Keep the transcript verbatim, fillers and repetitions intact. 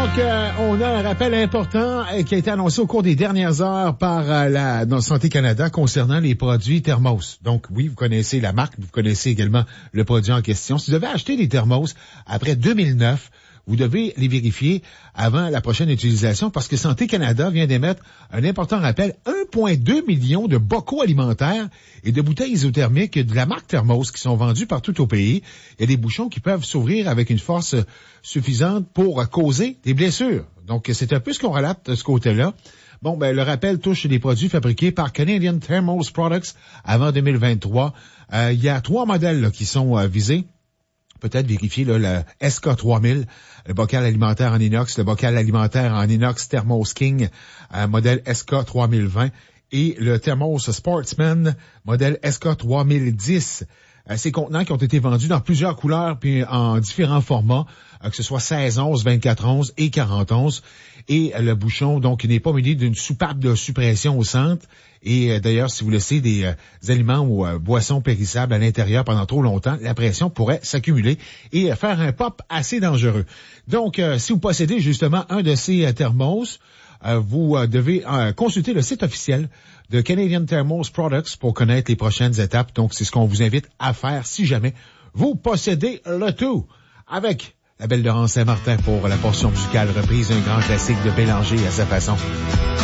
Donc, euh, on a un rappel important euh, qui a été annoncé au cours des dernières heures par euh, la dans Santé Canada concernant les produits Thermos. Donc, oui, vous connaissez la marque, vous connaissez également le produit en question. Si vous devez acheter des Thermos après deux mille neuf, vous devez les vérifier avant la prochaine utilisation parce que Santé Canada vient d'émettre un important rappel. un virgule deux million de bocaux alimentaires et de bouteilles isothermiques de la marque Thermos qui sont vendues partout au pays. Il y a des bouchons qui peuvent s'ouvrir avec une force suffisante pour causer des blessures. Donc, c'est un peu ce qu'on relate de ce côté-là. Bon, ben, le rappel touche les produits fabriqués par Canadian Thermos Products avant deux mille vingt-trois. Euh, il y a trois modèles là, qui sont euh, visés. Peut-être vérifier là, le S K trois mille, le bocal alimentaire en inox, le bocal alimentaire en inox Thermos King, euh, modèle S K trois mille vingt, et le Thermos Sportsman, modèle S K trois mille dix. Euh, ces contenants qui ont été vendus dans plusieurs couleurs puis en différents formats, euh, que ce soit seize onces, vingt-quatre onces et quarante onces. Et euh, le bouchon, donc, n'est pas muni d'une soupape de suppression au centre. Et euh, d'ailleurs, si vous laissez des, euh, des aliments ou euh, boissons périssables à l'intérieur pendant trop longtemps, la pression pourrait s'accumuler et euh, faire un pop assez dangereux. Donc, euh, si vous possédez justement un de ces euh, thermos, euh, vous euh, devez euh, consulter le site officiel de Canadian Thermos Products pour connaître les prochaines étapes. Donc, c'est ce qu'on vous invite à faire si jamais vous possédez le tout. Avec la belle Laurence Saint-Martin pour la portion musicale reprise d'un grand classique de Bélanger à sa façon.